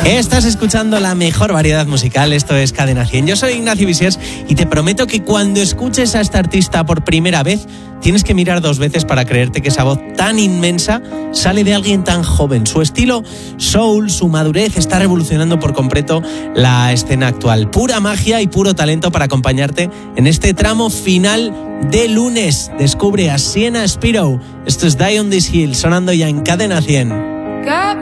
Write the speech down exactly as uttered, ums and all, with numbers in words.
Estás escuchando la mejor variedad musical, esto es Cadena cien. Yo soy Ignacio Visiers y te prometo que cuando escuches a este artista por primera vez, tienes que mirar dos veces para creerte que esa voz tan inmensa sale de alguien tan joven. Su estilo soul, su madurez, está revolucionando por completo la escena actual. Pura magia y puro talento para acompañarte en este tramo final de lunes. Descubre a Sienna Spiro. Esto es Die on This Hill, sonando ya en Cadena cien.